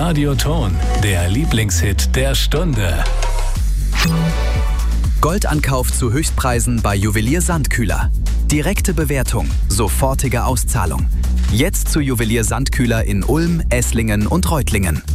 Radioton, der Lieblingshit der Stunde. Goldankauf zu Höchstpreisen bei Juwelier Sandkühler. Direkte Bewertung, sofortige Auszahlung. Jetzt zu Juwelier Sandkühler in Ulm, Esslingen und Reutlingen.